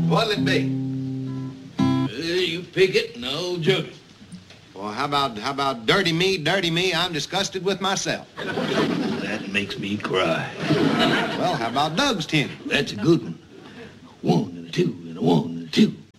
What'll it be? You pick it and I'll jug it. Well, how about dirty me, I'm disgusted with myself. That makes me cry. Well, how about Doug's tin? That's a good one. 1 and a 2 and a 1 and a 2.